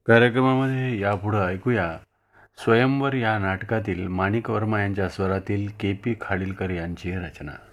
कार्यक्रमामध्ये यापुढं ऐकूया स्वयंवर या नाटकातील माणिक वर्मा यांच्या स्वरातील के पी खाडिलकर यांची रचना.